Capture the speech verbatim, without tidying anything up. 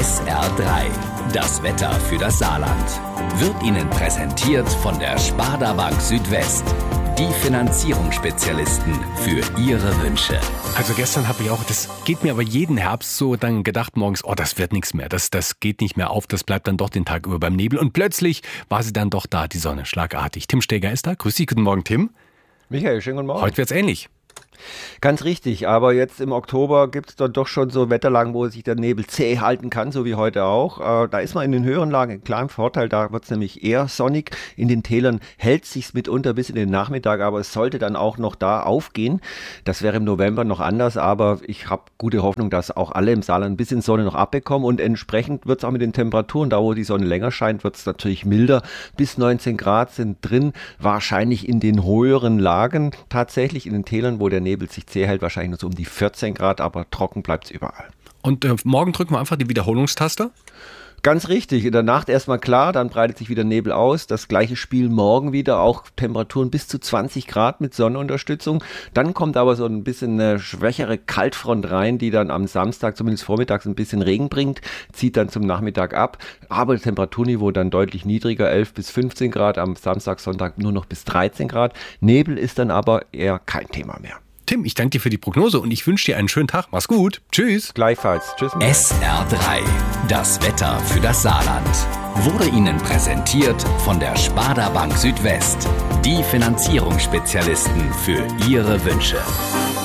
S R drei, das Wetter für das Saarland, wird Ihnen präsentiert von der Sparda Bank Südwest. Die Finanzierungsspezialisten für Ihre Wünsche. Also gestern habe ich auch, das geht mir aber jeden Herbst so, dann gedacht morgens, oh, das wird nichts mehr, das, das geht nicht mehr auf, das bleibt dann doch den Tag über beim Nebel. Und plötzlich war sie dann doch da, die Sonne, schlagartig. Tim Steger ist da. Grüß dich, guten Morgen, Tim. Michael, schönen guten Morgen. Heute wird's ähnlich. Ganz richtig, aber jetzt im Oktober gibt es dann doch schon so Wetterlagen, wo sich der Nebel zäh halten kann, so wie heute auch. Äh, da ist man in den höheren Lagen klar im Vorteil, da wird es nämlich eher sonnig. In den Tälern hält sich mitunter bis in den Nachmittag, aber es sollte dann auch noch da aufgehen. Das wäre im November noch anders, aber ich habe gute Hoffnung, dass auch alle im Saarland ein bisschen Sonne noch abbekommen und entsprechend wird es auch mit den Temperaturen, da wo die Sonne länger scheint, wird es natürlich milder. Bis neunzehn Grad sind drin, wahrscheinlich in den höheren Lagen, tatsächlich in den Tälern, wo der Nebel sich zäh hält, wahrscheinlich nur so um die vierzehn Grad, aber trocken bleibt es überall. Und äh, morgen drücken wir einfach die Wiederholungstaste? Ganz richtig, in der Nacht erstmal klar, dann breitet sich wieder Nebel aus. Das gleiche Spiel morgen wieder, auch Temperaturen bis zu zwanzig Grad mit Sonnenunterstützung. Dann kommt aber so ein bisschen eine schwächere Kaltfront rein, die dann am Samstag, zumindest vormittags, ein bisschen Regen bringt, zieht dann zum Nachmittag ab. Aber das Temperaturniveau dann deutlich niedriger, elf bis fünfzehn Grad, am Samstag, Sonntag nur noch bis dreizehn Grad. Nebel ist dann aber eher kein Thema mehr. Tim, ich danke dir für die Prognose und ich wünsche dir einen schönen Tag. Mach's gut. Tschüss. Gleichfalls. Tschüss. S R drei, das Wetter für das Saarland, wurde Ihnen präsentiert von der Sparda Bank Südwest. Die Finanzierungsspezialisten für Ihre Wünsche.